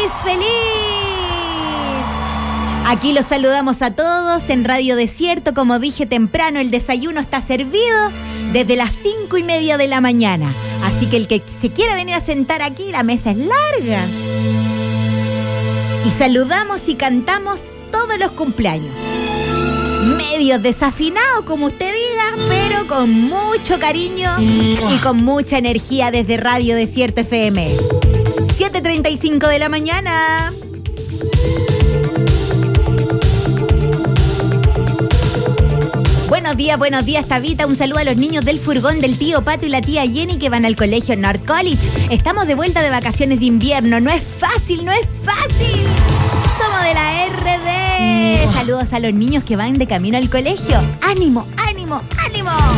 feliz. Aquí los saludamos a todos en Radio Desierto. Como dije temprano, el desayuno está servido desde las 5:30 de la mañana. Así que el que se quiera venir a sentar aquí, la mesa es larga. Y saludamos y cantamos todos los cumpleaños. Medio desafinado, como usted diga, pero con mucho cariño y con mucha energía desde Radio Desierto FM. 7:35 de la mañana. Buenos días, Tabita. Un saludo a los niños del furgón del tío Pato y la tía Jenny que van al colegio North College. Estamos de vuelta de vacaciones de invierno. No es fácil. Somos de la RD. Saludos a los niños que van de camino al colegio. ¡Ánimo!